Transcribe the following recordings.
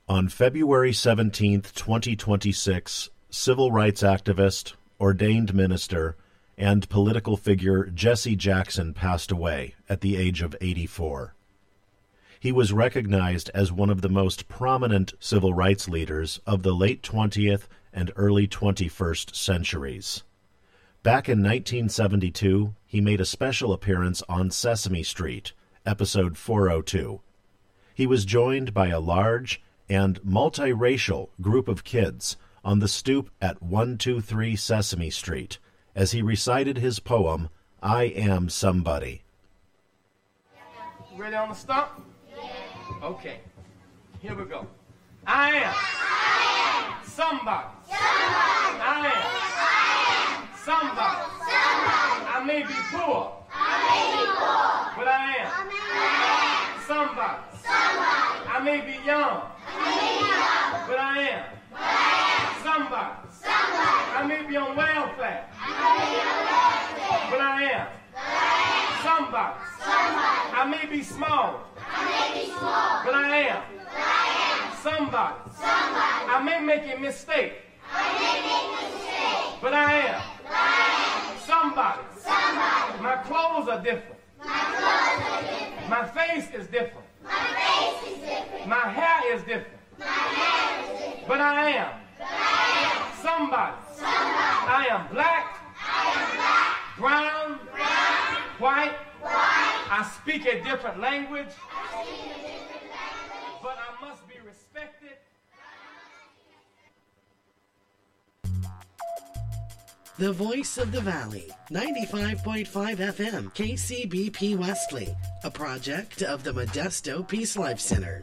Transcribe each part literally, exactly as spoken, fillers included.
On February seventeenth, twenty twenty-six, civil rights activist, ordained minister, and political figure Jesse Jackson passed away at the age of eighty-four. He was recognized as one of the most prominent civil rights leaders of the late twentieth and early twenty-first centuries. Back in nineteen seventy-two, he made a special appearance on Sesame Street, episode four oh two. He was joined by a large and multiracial group of kids on the stoop at one two three Sesame Street as he recited his poem, I Am Somebody. Ready on the stump? Yeah. Okay, here we go. I am, I am. Somebody. Somebody. I am, I am. Somebody. Somebody. I may be poor, I may be poor. But I am, I am. Somebody. Somebody. I may be young, I may be young. But I am, but I am. Somebody. Somebody. I may be on welfare, I may be on welfare. But I am, but I am. Somebody. Somebody. I may be small, I may be small. But I am, but I am. Somebody. Somebody. I may make a mistake, I may make a mistake. But I am, but I am. Somebody. Somebody. My clothes are different, my clothes are different. My face is different, my face is different. My hair is different, my hair is different. But I am, but I am. Somebody. Somebody. I am black, I am black. Brown, brown. White, white. I speak a different language, I speak a different language. But I must be respected. The Voice of the Valley, ninety-five point five F M, K C B P Wesley, a project of the Modesto Peace Life Center.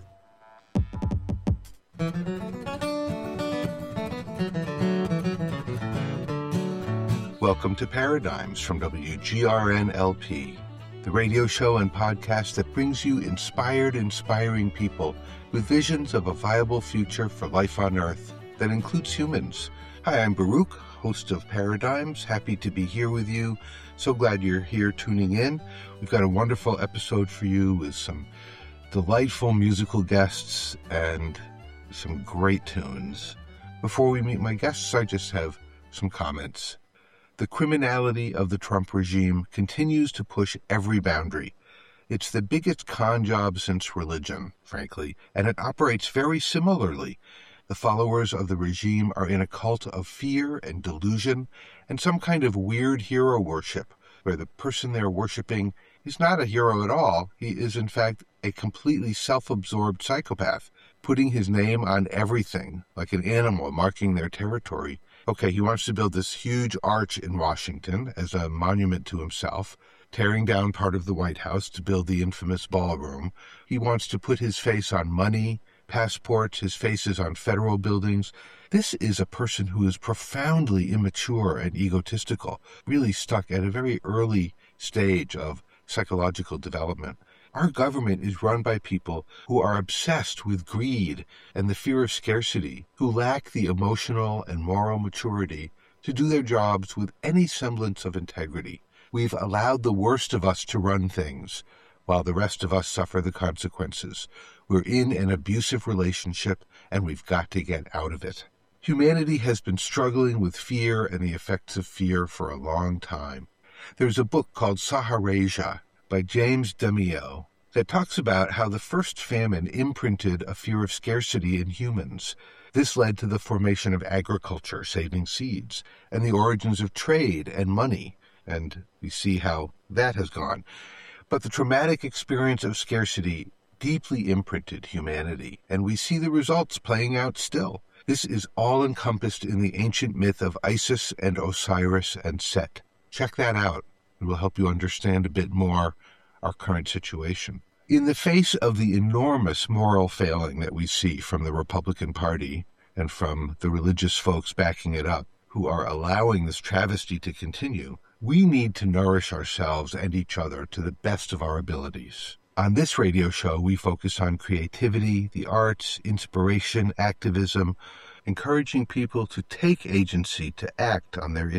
Welcome to Paradigms from W G R N L P, the radio show and podcast that brings you inspired, inspiring people with visions of a viable future for life on Earth that includes humans. Hi, I'm Baruch, host of Paradigms. Happy to be here with you. So glad you're here tuning in. We've got a wonderful episode for you with some delightful musical guests and some great tunes. Before we meet my guests, I just have some comments. The criminality of the Trump regime continues to push every boundary. It's the biggest con job since religion, frankly, and it operates very similarly. The followers of the regime are in a cult of fear and delusion and some kind of weird hero worship, where the person they're worshiping is not a hero at all. He is, in fact, a completely self-absorbed psychopath, putting his name on everything, like an animal marking their territory. Okay, he wants to build this huge arch in Washington as a monument to himself, tearing down part of the White House to build the infamous ballroom. He wants to put his face on money, passports, his face is on federal buildings. This is a person who is profoundly immature and egotistical, really stuck at a very early stage of psychological development. Our government is run by people who are obsessed with greed and the fear of scarcity, who lack the emotional and moral maturity to do their jobs with any semblance of integrity. We've allowed the worst of us to run things, while the rest of us suffer the consequences. We're in an abusive relationship, and we've got to get out of it. Humanity has been struggling with fear and the effects of fear for a long time. There's a book called Saharasia by James Damio that talks about how the first famine imprinted a fear of scarcity in humans. This led to the formation of agriculture, saving seeds, and the origins of trade and money, and we see how that has gone. But the traumatic experience of scarcity deeply imprinted humanity, and we see the results playing out still. This is all encompassed in the ancient myth of Isis and Osiris and Set. Check that out. It will help you understand a bit more our current situation. In the face of the enormous moral failing that we see from the Republican Party and from the religious folks backing it up, who are allowing this travesty to continue, we need to nourish ourselves and each other to the best of our abilities. On this radio show, we focus on creativity, the arts, inspiration, activism, encouraging people to take agency to act on their